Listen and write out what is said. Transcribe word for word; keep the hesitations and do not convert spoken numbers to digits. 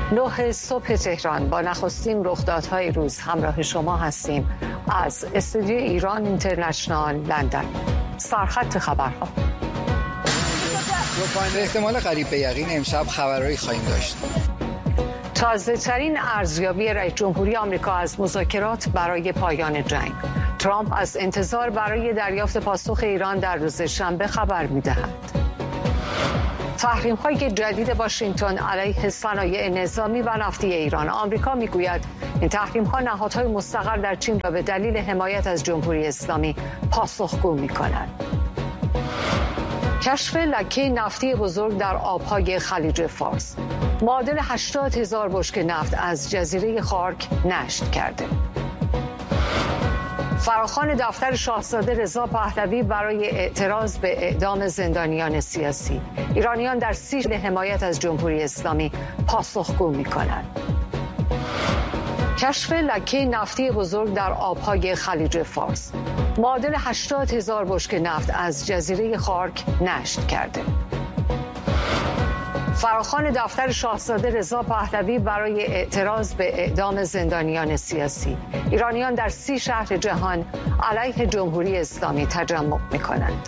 نه صبح تهران با نخستین رخدادهای روز همراه شما هستیم از استودیو ایران اینترنشنال لندن. سرخط خبرها. به احتمال قریب به یقین امشب خبرهایی خواهیم داشت. تازه ترین ارزیابی رئیس جمهوری آمریکا از مذاکرات برای پایان جنگ. ترامپ از انتظار برای دریافت پاسخ ایران در روز شنبه خبر می‌دهد. تحریم‌های جدید واشنگتن علیه صنایع نظامی و نفتی ایران. آمریکا میگوید این تحریم‌ها نهادهای مستقر در چین را به دلیل حمایت از جمهوری اسلامی پاسخگو می‌کنند. کشف لکه نفتی بزرگ در آب‌های خلیج فارس. معادل هشتاد هزار بشکه نفت از جزیره خارک نشت کرده. فراخوان دفتر شاهزاده رضا پهلوی برای اعتراض به اعدام زندانیان سیاسی. ایرانیان در سی حمایت از جمهوری اسلامی پاسخگو می‌کنند. کشف لکه نفتی بزرگ در آب‌های خلیج فارس. معادل هشتاد هزار بشکه نفت از جزیره خارک نشت کرده. فراخوان دفتر شاهزاده رضا پهلوی برای اعتراض به اعدام زندانیان سیاسی. ایرانیان در سی شهر جهان علیه جمهوری اسلامی تجمع می‌کنند.